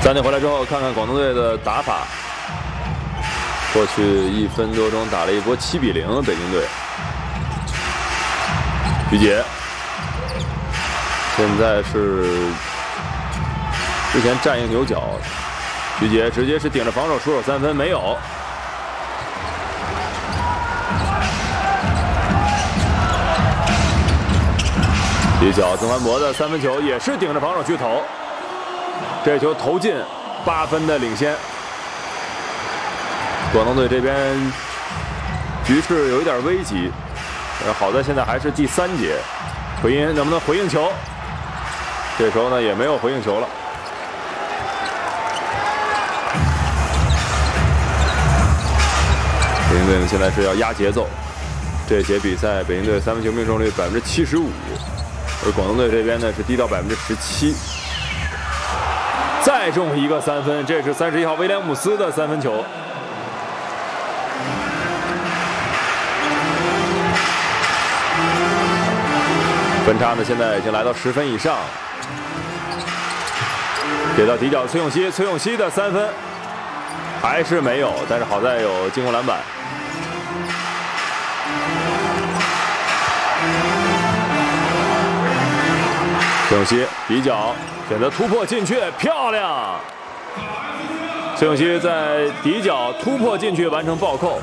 3点回来之后，看看广东队的打法。过去1分多钟打了一波7比0，北京队。徐杰，现在是之前战应牛角，徐杰直接是顶着防守出手3分，没有。底角曾凡博的3分球也是顶着防守去投，这球投进，8分的领先。广东队这边局势有一点危急，好在现在还是第3节，回音能不能回应球？这时候呢也没有回应球了。北京队呢现在是要压节奏，这节比赛北京队3分球命中率75%，而广东队这边呢是低到17%。再中一个3分，这是31号威廉姆斯的3分球。分差呢现在已经来到10分以上，给到底角崔永熙，崔永熙的3分还是没有，但是好在有进攻篮板。崔永熙底角选择突破进去，漂亮！崔永熙在底角突破进去，完成暴扣。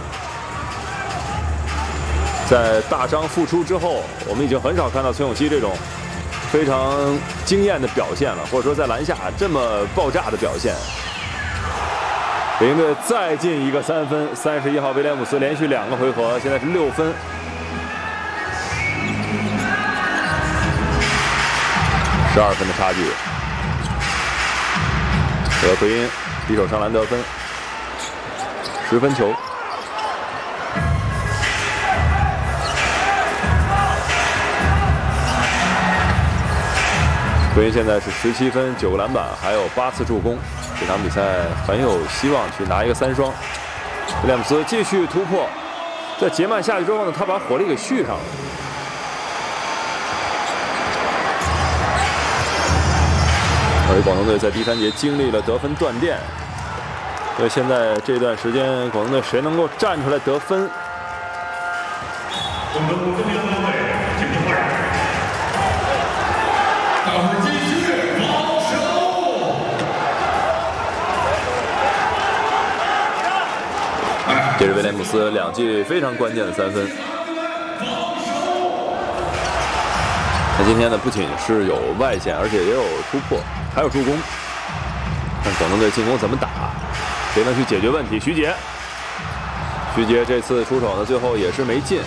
在大伤复出之后，我们已经很少看到崔永熙这种非常惊艳的表现了，或者说在篮下这么爆炸的表现。北京队再进一个3分，31号威廉姆斯连续2个回合，现在是6分。12分的差距。何奎因一手上篮得分，10分球。奎因现在是17分，9个篮板，还有8次助攻。这场比赛很有希望去拿一个3双。威廉姆斯继续突破，在杰曼下去之后呢，他把火力给续上了。而广东队在第3节经历了得分断电，所以现在这段时间广东队谁能够站出来得分？这是威廉姆斯2记非常关键的3分。那今天呢，不仅是有外线，而且也有突破，还有助攻。看广东队进攻怎么打，谁能去解决问题？徐杰这次出手呢，最后也是没进。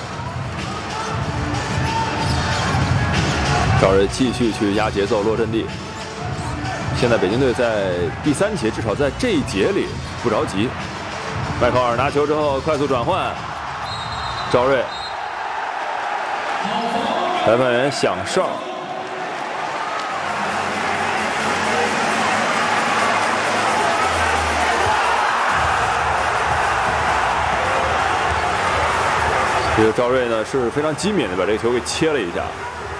赵睿继续去压节奏、落阵地。现在北京队在第3节，至少在这一节里不着急。麦考尔拿球之后快速转换，赵睿，裁判员响哨。这个赵睿呢是非常机敏的把这个球给切了一下。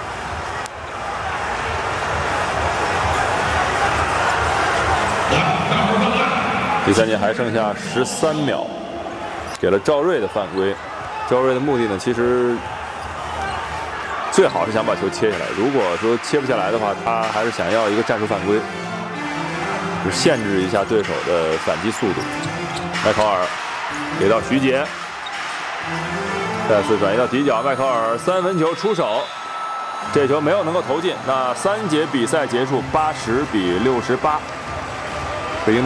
第3节还剩下13秒，给了赵睿的犯规。赵睿的目的呢，其实最好是想把球切下来。如果说切不下来的话，他还是想要一个战术犯规，就限制一下对手的反击速度。麦考尔给到徐杰，再次转移到底角，麦考尔3分球出手，这球没有能够投进。那3节比赛结束，80比68。